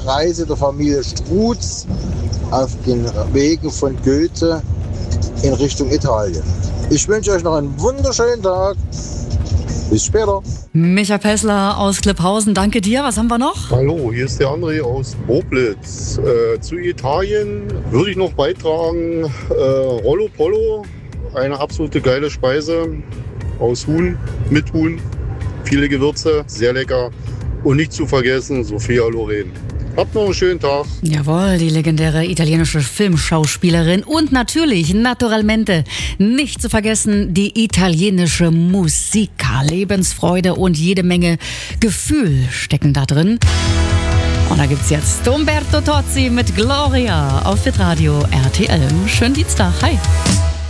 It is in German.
Reise der Familie Strutz auf den Wegen von Goethe in Richtung Italien. Ich wünsche euch noch einen wunderschönen Tag. Bis später. Micha Pessler aus Klipphausen, danke dir. Was haben wir noch? Hallo, hier ist der André aus Boblitz. Zu Italien würde ich noch beitragen Rollo Pollo, eine absolute geile Speise aus Huhn, mit Huhn, viele Gewürze, sehr lecker. Und nicht zu vergessen, Sophia Loren. Habt noch einen schönen Tag. Jawohl, die legendäre italienische Filmschauspielerin und natürlich, naturalmente, nicht zu vergessen, die italienische Musica. Lebensfreude und jede Menge Gefühl stecken da drin. Und da gibt's jetzt Umberto Tozzi mit Gloria auf Hitradio RTL. Schönen Dienstag, hi.